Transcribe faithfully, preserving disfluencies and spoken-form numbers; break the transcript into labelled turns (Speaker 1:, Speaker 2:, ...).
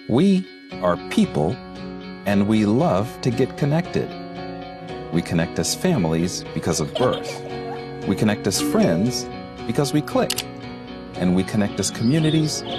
Speaker 1: We are people, and we love to get connected. We connect as families because of birth. We connect as friends because we click. And we connect as communities